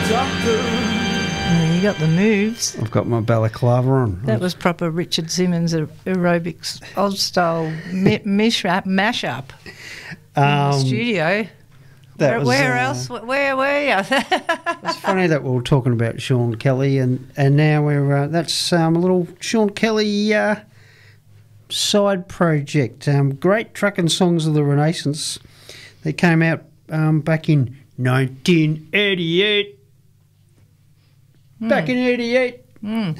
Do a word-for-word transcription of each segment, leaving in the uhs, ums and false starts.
Well, you got the moves. I've got my balaclava on. That was proper Richard Simmons aerobics, old style mi- mashup, mashup in Um, the studio. That Where, was, where uh, else? Where were you? It's funny that we were talking about Sean Kelly, and, and now we're uh, that's um, a little Sean Kelly uh, side project. Um, great trucking songs of the Renaissance. They came out um, back in nineteen eighty-eight. Mm. Back in eighty-eight. Mm.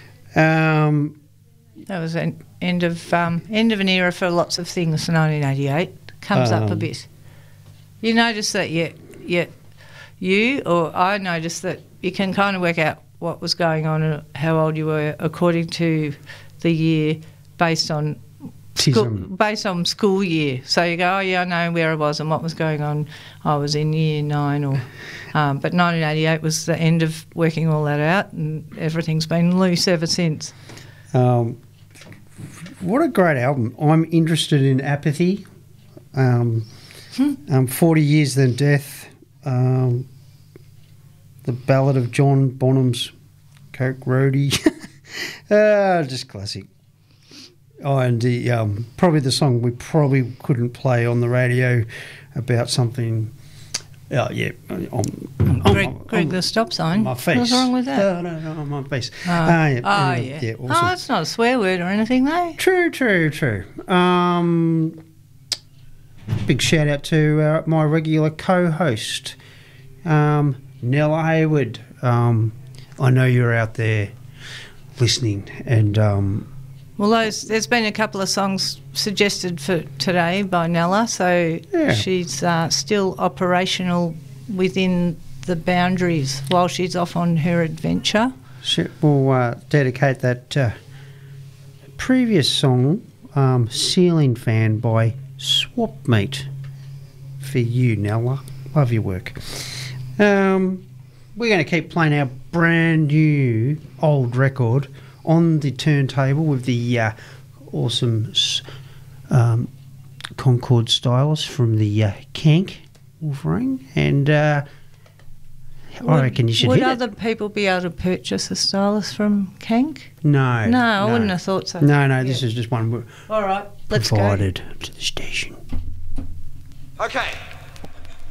Um, That was an end of um, end of an era for lots of things. nineteen eighty-eight comes um, up a bit. You notice that you, you, you or I noticed that you can kind of work out what was going on and how old you were according to the year based on school, based on school year. So you go, oh yeah, I know where I was and what was going on. I was in year nine, or um, but nineteen eighty-eight was the end of working all that out, and everything's been loose ever since. Um, what a great album! I'm interested in Apathy. Um, Hmm. Um, Forty Years Then Death, um, the Ballad of John Bonham's Coke Roadie, uh, just classic. Oh, and the, um, probably the song we probably couldn't play on the radio about something. Oh yeah, on, Greg, on, Greg on the stop sign. my face. What's wrong with No, that? no, no, on my face. Oh, Ah, yeah, oh anyway, yeah. yeah, awesome. Oh, it's not a swear word or anything, though. True, true, true. Um, big shout out to uh, my regular co-host, um, Nella Hayward. Um, I know you're out there listening, and um, well, those, there's been a couple of songs suggested for today by Nella, so Yeah. she's uh, still operational within the boundaries while she's off on her adventure. she, we'll uh, dedicate that uh, previous song, um, Ceiling Fan by Swapmeet, for you, Nella. Love your work. Um, we're going to keep playing our brand new old record on the turntable with the uh, awesome um, Concord stylus from the uh, Kank Wolverine, and uh, I Would- reckon you should Would hit other it. people be able to purchase a stylus from Kank? No, No, I wouldn't have thought so. No, no, this Yeah. is just one All right, let's provided to the station. Okay,